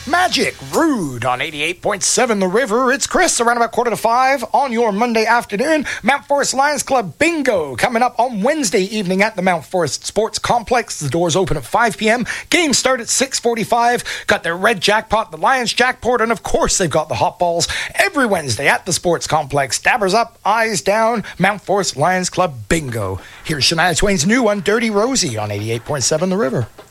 Magic Rude on 88.7 The River. It's Chris around about 4:45 on your Monday afternoon. Mount Forest Lions Club Bingo coming up on Wednesday evening at the Mount Forest Sports Complex. The doors open at 5 p.m. Games start at 6:45. Got their red jackpot, the Lions jackpot, and of course they've got the hot balls every Wednesday at the Sports Complex. Dabbers up, eyes down, Mount Forest Lions Club Bingo. Here's Shania Twain's new one, Dirty Rosie on 88.7 The River.